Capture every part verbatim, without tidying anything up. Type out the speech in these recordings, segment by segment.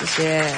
谢谢。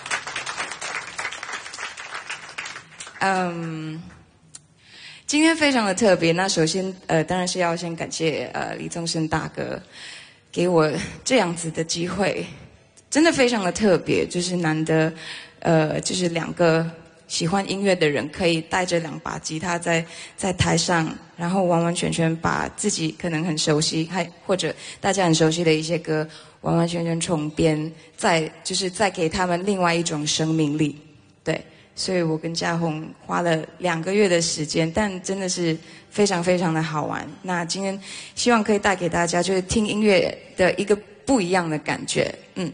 嗯，今天非常的特别。那首先，呃，当然是要先感谢呃李宗盛大哥给我这样子的机会，真的非常的特别，就是难得，呃，就是两个喜欢音乐的人可以带着两把吉他在在台上，然后完完全全把自己可能很熟悉，还或者大家很熟悉的一些歌，完完全全重编，再就是再给他们另外一种生命力，对。所以我跟嘉宏花了两个月的时间，但真的是非常非常的好玩。那今天希望可以带给大家就是听音乐的一个不一样的感觉，嗯。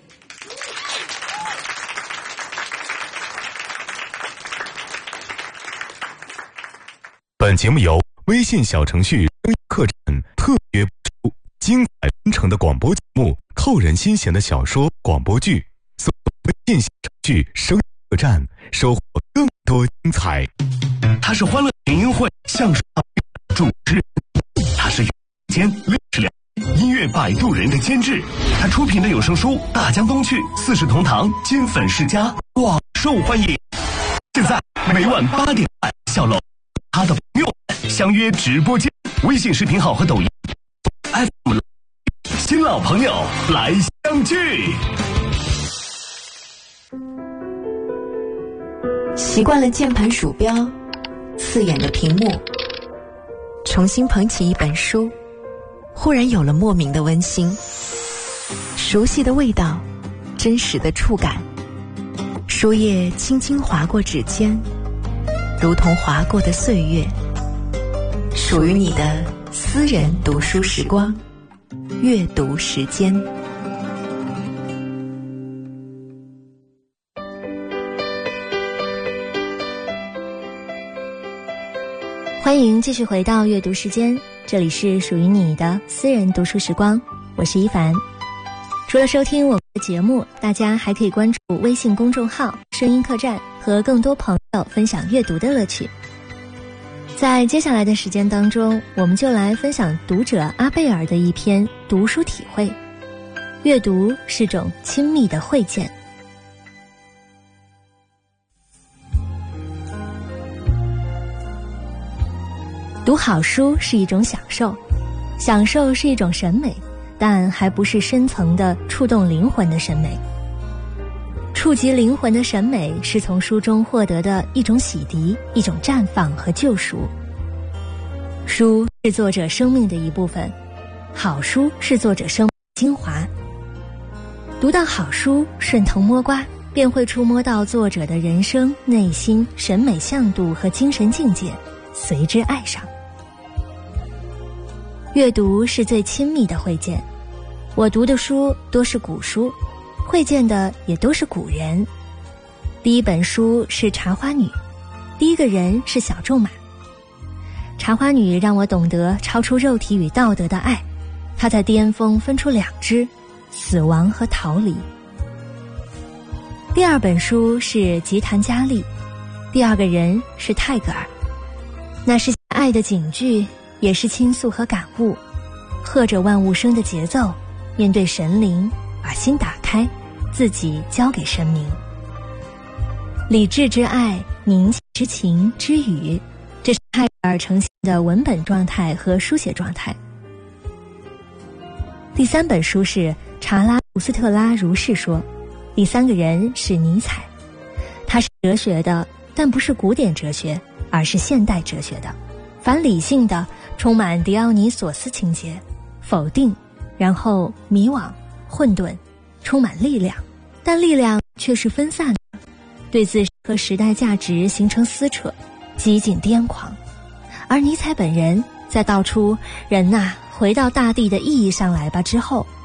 本节目由微信小程序声音客栈特约播出，精彩纷呈的广播节目，扣人心弦的小说、广播剧，搜微信小程序声音客栈，收获更多精彩。 他是欢乐联谊会相声主持人，他是间六十两音乐摆渡人的监制，他出品的有声书《大江东去》《四世同堂》《金粉世家》广受欢迎。现在每晚八点半，小楼他的朋友相约直播间，微信视频号和抖音 F M 新老朋友来相聚。 习惯了键盘鼠标刺眼的屏幕，重新捧起一本书，忽然有了莫名的温馨，熟悉的味道，真实的触感，书页轻轻划过指尖，如同划过的岁月，属于你的私人读书时光，阅读时间。 欢迎继续回到阅读时间，这里是属于你的私人读书时光，我是一凡。除了收听我们的节目，大家还可以关注微信公众号声音客栈，和更多朋友分享阅读的乐趣。在接下来的时间当中，我们就来分享读者阿贝尔的一篇读书体会。阅读是种亲密的会见。读好书是一种享受，享受是一种审美，但还不是深层的触动灵魂的审美。触及灵魂的审美是从书中获得的一种洗涤，一种绽放和救赎。书是作者生命的一部分，好书是作者生命的精华。读到好书，顺藤摸瓜，便会触摸到作者的人生、内心、审美向度和精神境界，随之爱上。阅读是最亲密的会见，我读的书多是古书，会见的也都是古人。第一本书是《茶花女》，第一个人是小仲马。《茶花女》让我懂得超出肉体与道德的爱，她在巅峰分出两支，死亡和逃离。第二本书是《吉檀迦利》，第二个人是泰戈尔，那是爱的警句，也是倾诉和感悟，和着万物生的节奏，面对神灵，把心打开，自己交给神明。理智之爱，凝情之情之语，这是泰戈尔呈现的文本状态和书写状态。第三本书是《查拉图斯特拉如是说》，第三个人是尼采，他是哲学的，但不是古典哲学，而是现代哲学的，反理性的，充满狄奥尼索斯情节，否定，然后迷惘、混沌，充满力量，但力量却是分散的，对自身和时代价值形成撕扯，几近癫狂。而尼采本人在道出人呐、啊，回到大地的意义上来吧之后，